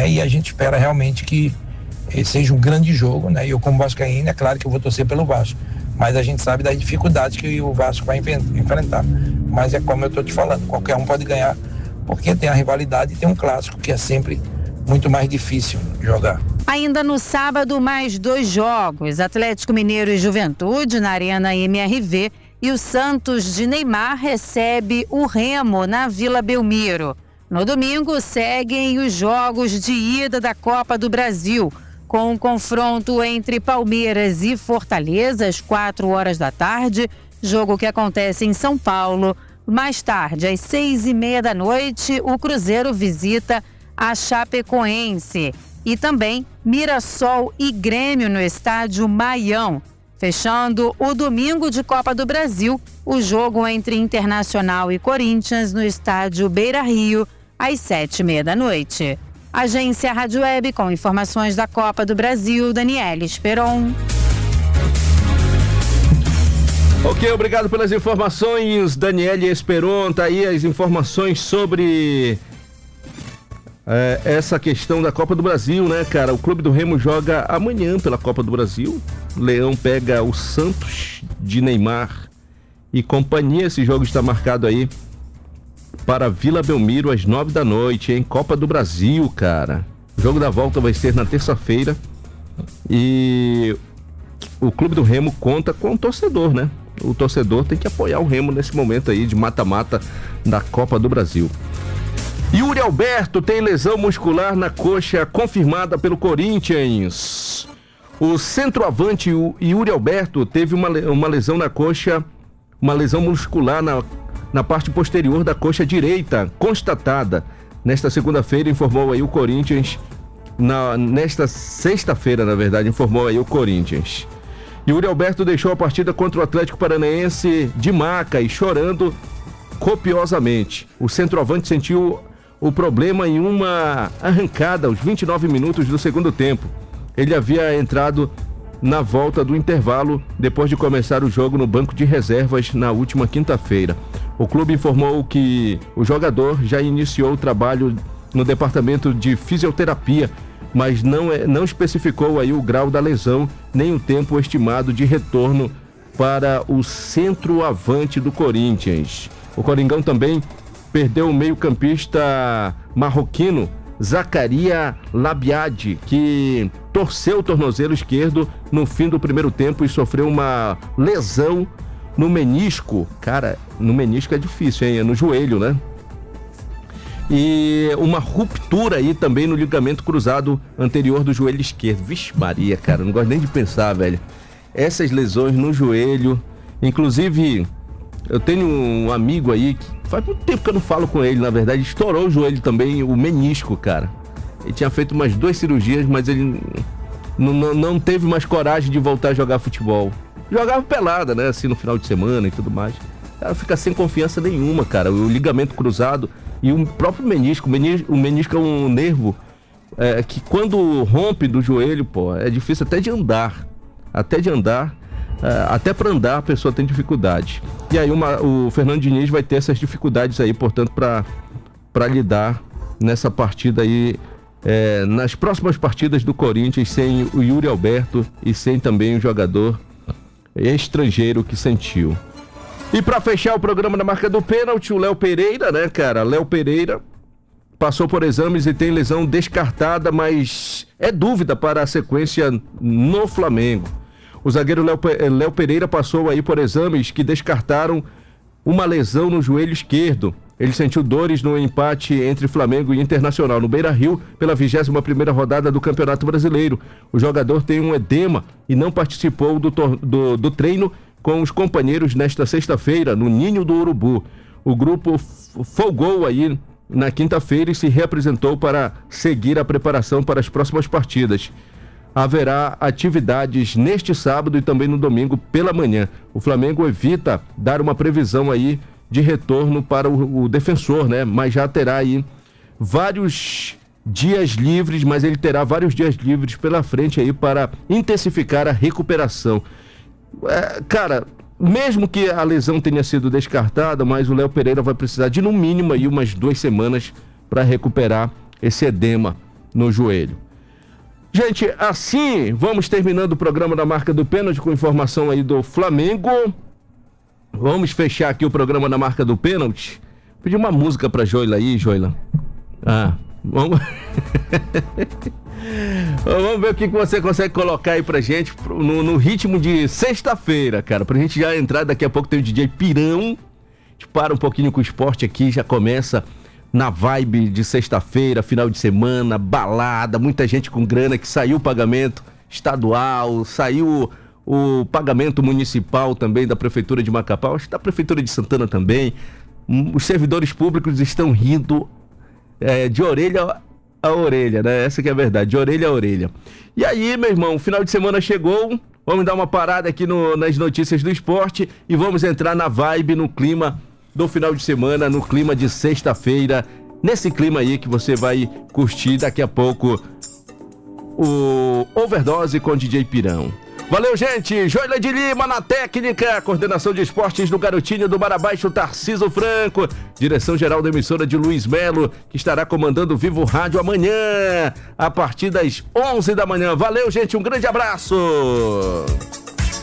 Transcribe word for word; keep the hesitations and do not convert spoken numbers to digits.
né? E a gente espera realmente que seja um grande jogo, né? E eu, como vascaíno, é claro que eu vou torcer pelo Vasco, mas a gente sabe das dificuldades que o Vasco vai enfrentar. Mas é como eu estou te falando, qualquer um pode ganhar, porque tem a rivalidade e tem um clássico que é sempre muito mais difícil jogar. Ainda no sábado, mais dois jogos: Atlético Mineiro e Juventude na Arena M R V, e o Santos de Neymar recebe o Remo na Vila Belmiro. No domingo, seguem os jogos de ida da Copa do Brasil, com um confronto entre Palmeiras e Fortaleza às quatro horas da tarde, jogo que acontece em São Paulo. Mais tarde, às seis e meia da noite, o Cruzeiro visita a Chapecoense. E também Mirassol e Grêmio no estádio Maião. Fechando o domingo de Copa do Brasil, o jogo entre Internacional e Corinthians no estádio Beira-Rio, às sete e meia da noite. Agência Rádio Web, com informações da Copa do Brasil, Daniela Esperon. Ok, obrigado pelas informações, Daniela Esperon. Tá aí as informações sobre é, essa questão da Copa do Brasil, né, cara? O Clube do Remo joga amanhã pela Copa do Brasil. Leão pega o Santos de Neymar e companhia. Esse jogo está marcado aí para Vila Belmiro às nove da noite, em Copa do Brasil, cara. O jogo da volta vai ser na terça-feira e o Clube do Remo conta com o torcedor, né? O torcedor tem que apoiar o Remo nesse momento aí de mata-mata da Copa do Brasil. Yuri Alberto tem lesão muscular na coxa confirmada pelo Corinthians. O centroavante Yuri Alberto teve uma, uma lesão na coxa, uma lesão muscular na na parte posterior da coxa direita, constatada nesta segunda-feira, informou aí o Corinthians, na, nesta sexta-feira, na verdade, informou aí o Corinthians. Yuri Alberto deixou a partida contra o Atlético Paranaense de maca e chorando copiosamente. O centroavante sentiu o problema em uma arrancada aos vinte e nove minutos do segundo tempo. Ele havia entrado na volta do intervalo, depois de começar o jogo no banco de reservas na última quinta-feira. O clube informou que o jogador já iniciou o trabalho no departamento de fisioterapia, mas não, é, não especificou aí o grau da lesão, nem o tempo estimado de retorno para o centroavante do Corinthians. O Coringão também perdeu o meio-campista marroquino Zacaria Labiade, que torceu o tornozelo esquerdo no fim do primeiro tempo e sofreu uma lesão no menisco. Cara, no menisco é difícil, hein? É no joelho, né? E uma ruptura aí também no ligamento cruzado anterior do joelho esquerdo. Vixe Maria, cara, não gosto nem de pensar, velho. Essas lesões no joelho, inclusive, eu tenho um amigo aí que faz muito tempo que eu não falo com ele, na verdade, estourou o joelho também, o menisco, cara. Ele tinha feito umas duas cirurgias, mas ele não, não, não teve mais coragem de voltar a jogar futebol. Jogava pelada, né, assim, no final de semana e tudo mais. O cara fica sem confiança nenhuma, cara. O ligamento cruzado e o próprio menisco. O menisco, o menisco é um nervo é, que quando rompe do joelho, pô, é difícil até de andar. Até de andar. É, até para andar a pessoa tem dificuldade. E aí uma, o Fernando Diniz vai ter essas dificuldades aí, portanto, para para lidar nessa partida aí, é, nas próximas partidas do Corinthians, sem o Yuri Alberto e sem também o jogador estrangeiro que sentiu. E para fechar o programa na marca do pênalti, o Léo Pereira, né, cara? Léo Pereira passou por exames e tem lesão descartada, mas é dúvida para a sequência no Flamengo. O zagueiro Léo Pereira passou aí por exames que descartaram uma lesão no joelho esquerdo. Ele sentiu dores no empate entre Flamengo e Internacional no Beira-Rio pela vigésima primeira rodada do Campeonato Brasileiro. O jogador tem um edema e não participou do, do, do treino com os companheiros nesta sexta-feira no Ninho do Urubu. O grupo folgou aí na quinta-feira e se reapresentou para seguir a preparação para as próximas partidas. Haverá atividades neste sábado e também no domingo pela manhã. O Flamengo evita dar uma previsão aí de retorno para o, o defensor, né? Mas já terá aí vários dias livres, mas ele terá vários dias livres pela frente aí para intensificar a recuperação. É, cara, mesmo que a lesão tenha sido descartada, mas o Léo Pereira vai precisar de no mínimo aí umas duas semanas para recuperar esse edema no joelho. Gente, assim vamos terminando o programa da Marca do Pênalti com informação aí do Flamengo. Vamos fechar aqui o programa da Marca do Pênalti. Pedir uma música pra Joila aí, Joila. Ah, vamos... Vamos ver o que você consegue colocar aí pra gente no, no ritmo de sexta-feira, cara. Pra gente já entrar, daqui a pouco tem o D J Pirão. A gente para um pouquinho com o esporte aqui, já começa na vibe de sexta-feira, final de semana, balada, muita gente com grana, que saiu o pagamento estadual, saiu o pagamento municipal também da Prefeitura de Macapá, acho que da Prefeitura de Santana também. Os servidores públicos estão rindo é, de orelha a orelha, né? Essa que é a verdade, de orelha a orelha. E aí, meu irmão, o final de semana chegou, vamos dar uma parada aqui no, nas notícias do esporte e vamos entrar na vibe, no clima do final de semana, no clima de sexta-feira, nesse clima aí que você vai curtir daqui a pouco o Overdose com D J Pirão. Valeu, gente! Joila de Lima na técnica, coordenação de esportes do Garotinho do Barabaixo, Tarciso Franco, direção-geral da emissora de Luiz Melo, que estará comandando o Vivo Rádio amanhã, a partir das onze da manhã. Valeu, gente! Um grande abraço!